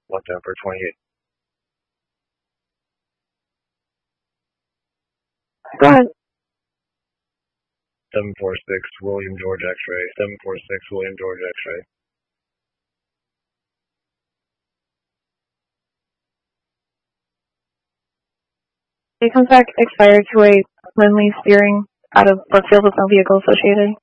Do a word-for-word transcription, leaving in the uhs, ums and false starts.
One down for twenty-eight. Go ahead. seven four six, William George X-ray. seven four six, William George X-ray. It comes back expired to a Lindley steering out of Brookfield with no vehicle associated.